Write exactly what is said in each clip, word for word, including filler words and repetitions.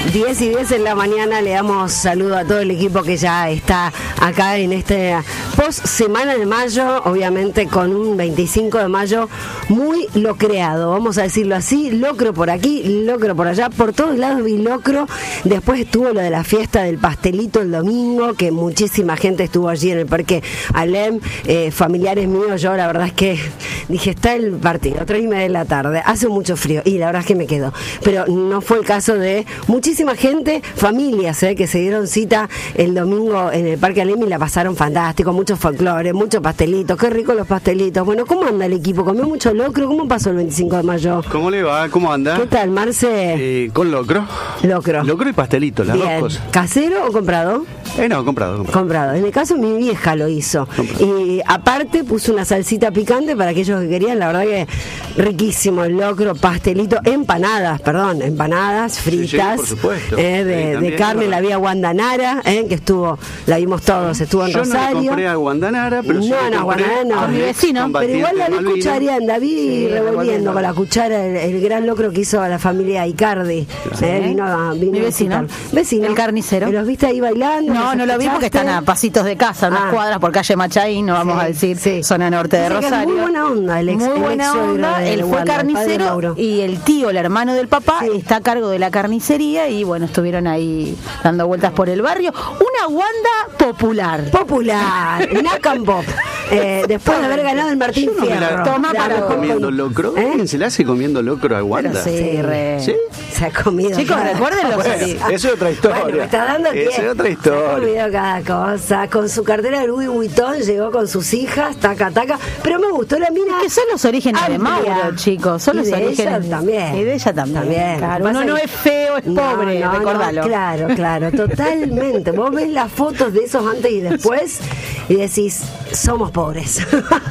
diez y diez en la mañana, le damos saludo a todo el equipo que ya está acá en este post semana de mayo, obviamente con un veinticinco de mayo muy locreado, vamos a decirlo así, locro por aquí, locro por allá, por todos lados vi locro. Después estuvo lo de la fiesta del pastelito el domingo, que muchísima gente estuvo allí en el Parque Alem, eh, familiares míos. Yo la verdad es que dije, está el partido, tres y media de la tarde, hace mucho frío, y la verdad es que me quedo, pero no fue el caso de muchísima gente, familias eh, que se dieron cita el domingo en el Parque Alem y la pasaron fantástico, muchos folclores, muchos pastelitos, qué rico los pastelitos. Bueno, ¿cómo anda el equipo? ¿Comió mucho locro? ¿Cómo pasó el veinticinco de mayo? ¿Cómo le va? ¿Cómo anda? ¿Qué tal, Marce? Eh, con locro. Locro. Locro y pastelito, las Bien. dos cosas. ¿Casero o comprado? Eh, no, comprado, comprado. Comprado. En el caso mi vieja lo hizo. Comprado. Y aparte puso una salsita picante para aquellos que querían, la verdad que riquísimo el locro, pastelito, empanadas, perdón, empanadas fritas. Sí, sí, por supuesto. Eh, de, Sí, de también, carne, ¿no? la vi a Guandanara, eh, que estuvo, la vimos todos, estuvo en Yo Rosario. no le compré a Guandanara, pero sí No, le no, compré Guandanara no. a Mi vecino, pero igual la vi Malvina. cuchareando, la vi Sí, revolviendo revolviendo. con la cuchara el, el gran locro que hizo la familia Icardi. Eh, vino a, vino Mi a vecino. visitar. Vecino. El carnicero. ¿Los viste ahí bailando? No, ¿Los no lo vi porque escuchaste? están a pasitos de casa, unas Ah. cuadras por calle Machaín, no vamos Sí, a decir, sí. zona norte de Dice que es Rosario. muy buena onda el ex- Muy el buena ex suegro onda, de él fue Wanda, el padre carnicero Mauro. y el tío, el hermano del papá, Sí. está a cargo de la carnicería y bueno, estuvieron ahí dando vueltas por el barrio. Una Wanda popular. Popular, Nacan Pop. Eh, después de haber ganado el Martín Yo no me la- Fierro. Toma La para mejor comiendo con- locro. ¿Eh? ¿Quién se le hace comiendo locro a Wanda? Pero sí, re. ¿Sí? Se ha comido. Chicos, cada- recuerden los Bueno, ori- eso es otra historia. Bueno, me está dando Esa tiempo. es otra Se ha historia. comido cada cosa. Con su cartera de Louis Vuitton llegó con sus hijas, taca, taca. Pero me gustó la mina. Que son los orígenes de amplia. Mauro, chicos. Son Y los de orígenes. ella también. Y de ella también. También. Claro. Pasa Uno no que- es feo, es No, pobre, no, no, recordalo. claro, claro, totalmente. Vos ves las fotos de esos antes y después y decís, somos pobres.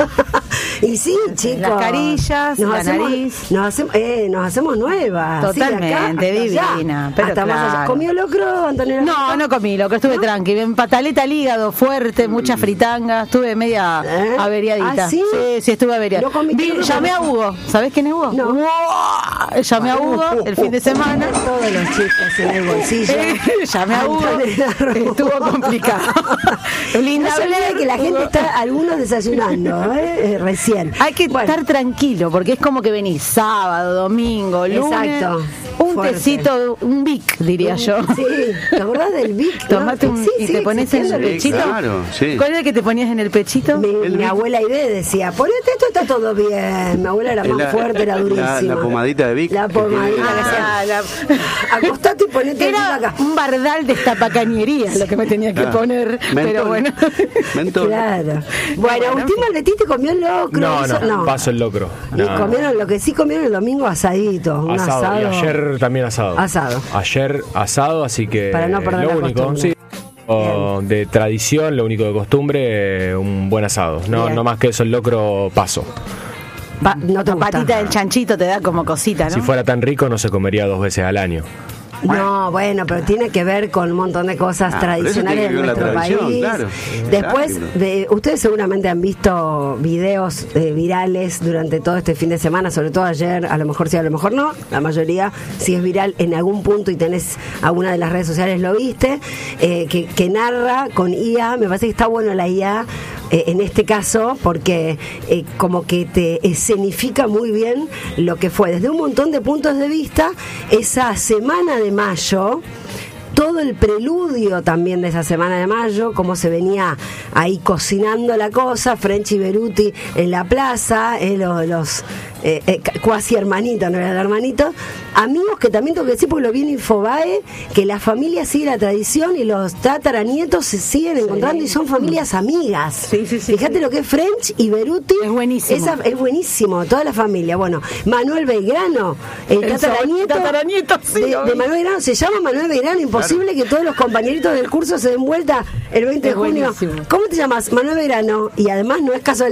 Y sí, chicos. Las carillas, la hacemos, nariz. Nos hacemos, eh, nos hacemos nuevas. sí, de acá Totalmente, hasta allá. divina, pero Hasta más allá. claro. ¿Comió locro, Antonella? No, no comí, lo que estuve tranqui, en pataleta al hígado fuerte, mucha fritanga, estuve media ¿Eh? averiadita. ¿Ah, sí? sí, sí, estuve averiada. ¿No comiste Vi- locro? llamé a Hugo, ¿sabés quién es Hugo? No. ¡Uah! Llamé a Hugo el fin de semana. Todos los chistes en el bolsillo. Llamé a Hugo, Antonella Romo. estuvo complicado. Linda No se olvide Blair, que la gente Hugo. está, algunos desayunando, ¿eh? Eh, recién. Hay que Bueno, estar tranquilo, porque es como que venís sábado, domingo, lunes. Exacto. Un Fuerte. tecito, un Vic, diría yo. Sí, ¿te acordás del Vic? no? Tomate un, Sí, y sigue te pones en el existiendo pechito. Sí, claro, sí. ¿Cuál es el que te ponías en el pechito? Mi, El mi Vic. abuela Aide decía, ponete esto, está todo bien. Mi abuela era Es más la- fuerte, era la- durísima. la pomadita de Vic La que tiene- pomadita que Ah, hacía. la- Acostate y ponete el Vic Era acá. un bardal de estapacañería lo que me tenía que Ah. poner, pero Mentol. bueno. Mentol. Claro. Bueno, Agustín Malvetí te comió el locro. No, hizo- no, paso el locro. Y No. comieron lo que sí comieron el domingo, asadito. Un asado. Asado, y ayer también asado. Asado. Ayer asado, así que Para no perder lo la único, costumbre. sí, o de tradición, lo único de costumbre, eh, un buen asado. No, Bien. no más que eso, el locro paso. Pa- no te La gusta. patita del chanchito te da como cosita, ¿no? Si fuera tan rico, no se comería dos veces al año. No, bueno, pero tiene que ver con un montón de cosas Ah, pero eso tradicionales tiene que de ver con la nuestro tradición, país. claro. Después, Claro. de, ustedes seguramente han visto videos eh, virales durante todo este fin de semana, sobre todo ayer, a lo mejor sí, a lo mejor no, la mayoría, si es viral en algún punto y tenés alguna de las redes sociales, lo viste, eh, que, que narra con I A, me parece que está bueno la I A, eh, en este caso, porque eh, como que te escenifica muy bien lo que fue desde un montón de puntos de vista esa semana de mayo, todo el preludio también de esa semana de mayo, cómo se venía ahí cocinando la cosa, Frenchy Beruti en la plaza, eh, los, los eh, eh, cuasi hermanitos, no era el hermanito, amigos que también tengo que decir porque lo vi en Infobae, que la familia sigue la tradición y los tataranietos se siguen encontrando y son familias amigas. Sí, sí, sí, Fíjate sí. lo que es French y Beruti. Es buenísimo. Esa, es buenísimo, toda la familia. Bueno, Manuel Belgrano, el, El tataranieto, tataranieto, sí, de, lo vi. de Manuel Belgrano, se llama Manuel Belgrano, imposible que todos los compañeritos del curso se den vuelta el veinte de Es junio. buenísimo. ¿Cómo te llamas? Manuel Belgrano. Y además no es casual